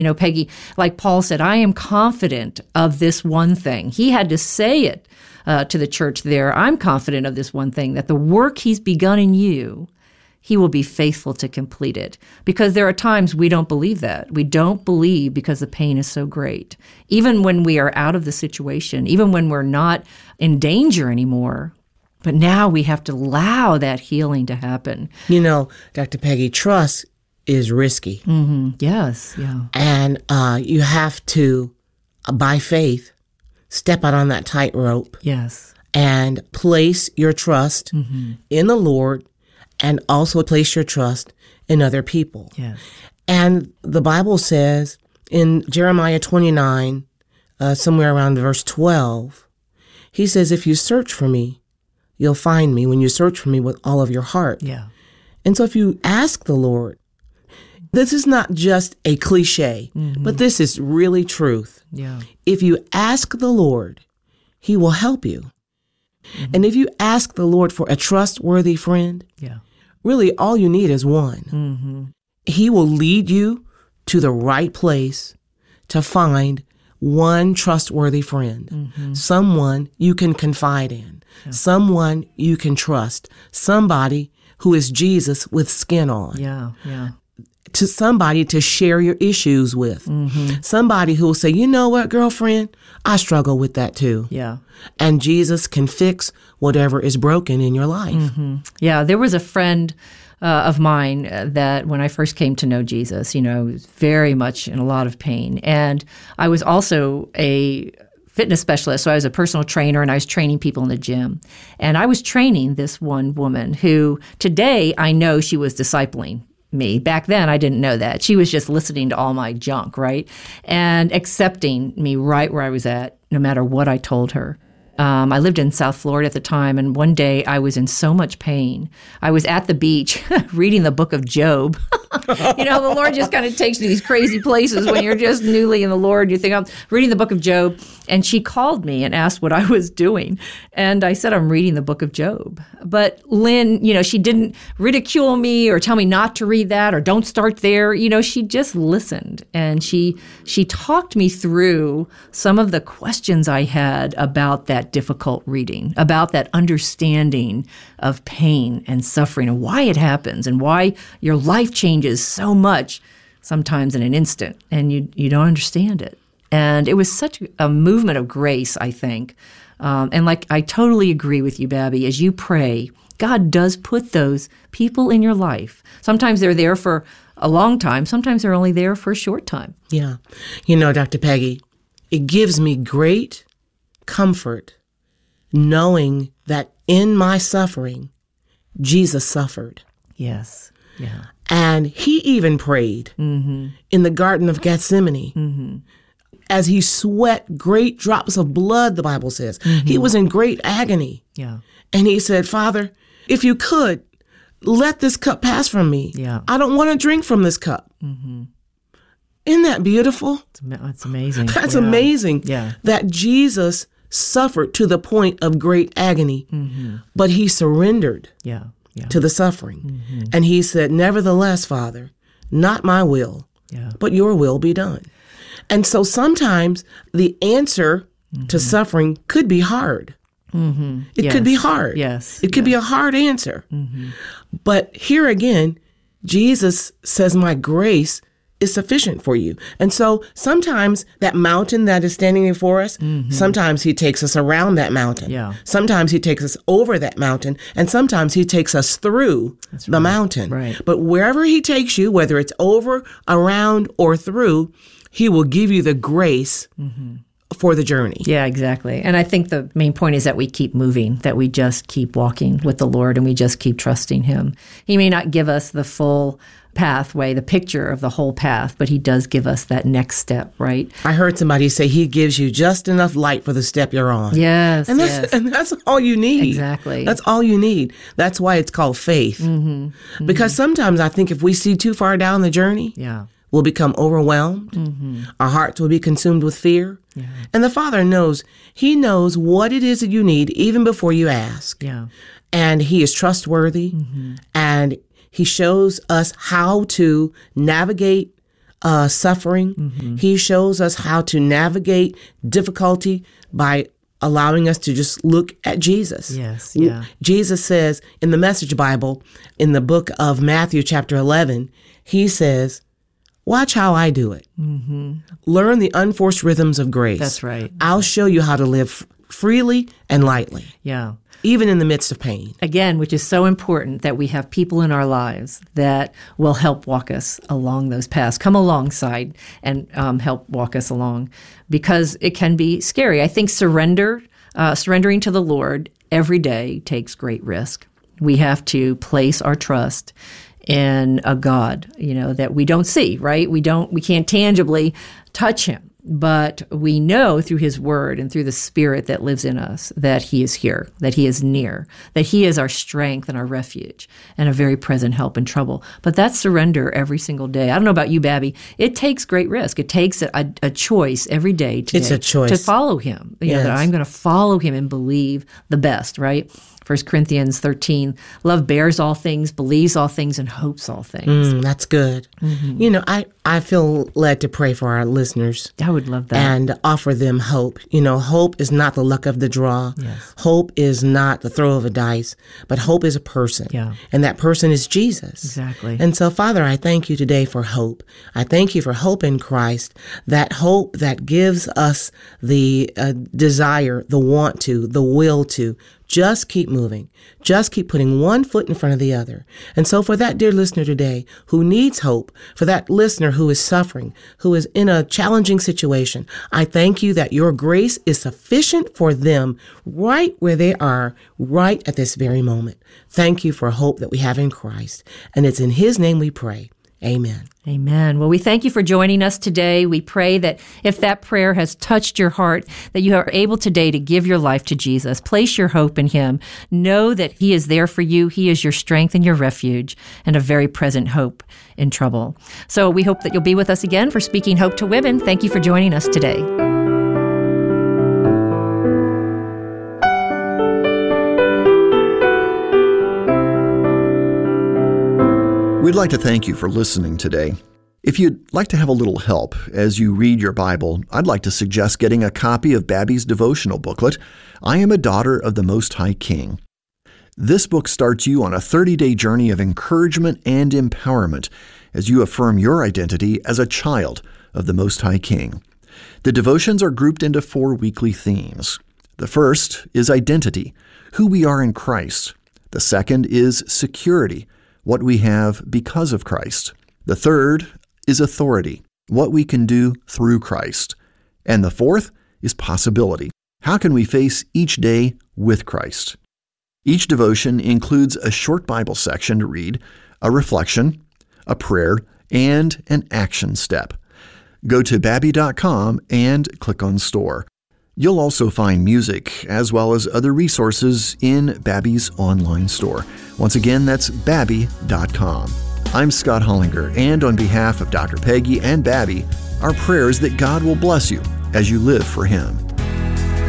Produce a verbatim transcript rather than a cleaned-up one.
You know, Peggy, like Paul said, I am confident of this one thing. He had to say it uh, to the church there. I'm confident of this one thing, that the work he's begun in you, he will be faithful to complete it. Because there are times we don't believe that. We don't believe because the pain is so great. Even when we are out of the situation, even when we're not in danger anymore. But now we have to allow that healing to happen. You know, Doctor Peggy, trust is risky. Mm-hmm. Yes, yeah. And uh, you have to, uh, by faith, step out on that tightrope. Yes. And place your trust mm-hmm. in the Lord, and also place your trust in other people. Yes. And the Bible says in Jeremiah twenty-nine, uh, somewhere around verse twelve, he says, if you search for me, you'll find me when you search for me with all of your heart. Yeah. And so if you ask the Lord, this is not just a cliche, mm-hmm. but this is really truth. Yeah. If you ask the Lord, he will help you. Mm-hmm. And if you ask the Lord for a trustworthy friend, yeah. really all you need is one. Mm-hmm. He will lead you to the right place to find one trustworthy friend, mm-hmm. someone you can confide in, yeah. someone you can trust, somebody who is Jesus with skin on. Yeah, yeah. To somebody to share your issues with. Mm-hmm. Somebody who will say, you know what, girlfriend, I struggle with that too. Yeah. And Jesus can fix whatever is broken in your life. Mm-hmm. Yeah, there was a friend uh, of mine uh, that when I first came to know Jesus, you know, was very much in a lot of pain. And I was also a fitness specialist, so I was a personal trainer, and I was training people in the gym. And I was training this one woman who today I know she was discipling me. Back then, I didn't know that. She was just listening to all my junk, right? And accepting me right where I was at, no matter what I told her. Um, I lived in South Florida at the time, and one day I was in so much pain. I was at the beach reading the book of Job. You know, the Lord just kind of takes you to these crazy places when you're just newly in the Lord. You think, I'm reading the book of Job. And she called me and asked what I was doing. And I said, I'm reading the book of Job. But Lynn, you know, she didn't ridicule me or tell me not to read that or don't start there. You know, she just listened. And she she talked me through some of the questions I had about that difficult reading, about that understanding of pain and suffering and why it happens and why your life changes so much sometimes in an instant and you you don't understand it. And it was such a movement of grace, I think. Um, and like, I totally agree with you, Babby. As you pray, God does put those people in your life. Sometimes they're there for a long time. Sometimes they're only there for a short time. Yeah. You know, Doctor Peggy, it gives me great comfort knowing that in my suffering, Jesus suffered. Yes. Yeah. And he even prayed mm-hmm. in the Garden of Gethsemane. Mm-hmm. As he sweat great drops of blood, the Bible says. Mm-hmm. He was in great agony. Yeah. And he said, Father, if you could, let this cup pass from me. Yeah. I don't want to drink from this cup. Mm-hmm. Isn't that beautiful? It's, it's amazing. That's yeah. amazing. Yeah. That Jesus suffered to the point of great agony, mm-hmm. but he surrendered yeah. Yeah. to the suffering. Mm-hmm. And he said, nevertheless, Father, not my will, yeah. but your will be done. And so sometimes the answer mm-hmm. to suffering could be hard. Mm-hmm. It yes. could be hard. Yes. It could yes. be a hard answer. Mm-hmm. But here again, Jesus says, my grace is sufficient for you. And so sometimes that mountain that is standing before us, mm-hmm. sometimes he takes us around that mountain. Yeah. Sometimes he takes us over that mountain. And sometimes he takes us through That's the right. mountain. Right. But wherever he takes you, whether it's over, around, or through, he will give you the grace mm-hmm. for the journey. Yeah, exactly. And I think the main point is that we keep moving, that we just keep walking with the Lord and we just keep trusting him. He may not give us the full pathway, the picture of the whole path, but he does give us that next step, right? I heard somebody say he gives you just enough light for the step you're on. Yes, and that's, yes. And that's all you need. Exactly. That's all you need. That's why it's called faith. Mm-hmm. Mm-hmm. Because sometimes I think if we see too far down the journey, yeah. we'll become overwhelmed. Mm-hmm. Our hearts will be consumed with fear. Yeah. And the Father knows. He knows what it is that you need even before you ask. Yeah. And he is trustworthy. Mm-hmm. And he shows us how to navigate uh, suffering. Mm-hmm. He shows us how to navigate difficulty by allowing us to just look at Jesus. Yes, yeah. Jesus says in the Message Bible, in the book of Matthew chapter eleven, he says, watch how I do it. Mm-hmm. Learn the unforced rhythms of grace. That's right. I'll show you how to live f- freely and lightly. Yeah. Even in the midst of pain. Again, which is so important that we have people in our lives that will help walk us along those paths, come alongside and um, help walk us along, because it can be scary. I think surrender, uh, surrendering to the Lord every day takes great risk. We have to place our trust in a God, you know, that we don't see, right? We don't, we can't tangibly touch him. But we know through his word and through the Spirit that lives in us that he is here, that he is near, that he is our strength and our refuge and a very present help in trouble. But that's surrender every single day. I don't know about you, Babby. It takes great risk. It takes a, a, a choice every day today it's a choice. to follow him. You yes. know, that I'm going to follow him and believe the best, right? First Corinthians thirteen, love bears all things, believes all things, and hopes all things. Mm, that's good. Mm-hmm. You know, I, I feel led to pray for our listeners. I would love that. And offer them hope. You know, hope is not the luck of the draw. Yes. Hope is not the throw of a dice, but hope is a person. Yeah. And that person is Jesus. Exactly. And so, Father, I thank you today for hope. I thank you for hope in Christ, that hope that gives us the uh, desire, the want to, the will to, just keep moving. Just keep putting one foot in front of the other. And so for that dear listener today who needs hope, for that listener who is suffering, who is in a challenging situation, I thank you that your grace is sufficient for them right where they are, right at this very moment. Thank you for hope that we have in Christ. And it's in his name we pray. Amen. Amen. Well, we thank you for joining us today. We pray that if that prayer has touched your heart, that you are able today to give your life to Jesus. Place your hope in him. Know that he is there for you. He is your strength and your refuge and a very present hope in trouble. So we hope that you'll be with us again for Speaking Hope to Women. Thank you for joining us today. We'd like to thank you for listening today. If you'd like to have a little help as you read your Bible, I'd like to suggest getting a copy of Babby's devotional booklet, I Am a Daughter of the Most High King. This book starts you on a thirty-day journey of encouragement and empowerment as you affirm your identity as a child of the Most High King. The devotions are grouped into four weekly themes. The first is identity, who we are in Christ. The second is security, what we have because of Christ. The third is authority, what we can do through Christ. And the fourth is possibility. How can we face each day with Christ? Each devotion includes a short Bible section to read, a reflection, a prayer, and an action step. Go to babby dot com and click on Store. You'll also find music as well as other resources in Babby's online store. Once again, that's babby dot com. I'm Scott Hollinger, and on behalf of Doctor Peggy and Babby, our prayer is that God will bless you as you live for Him.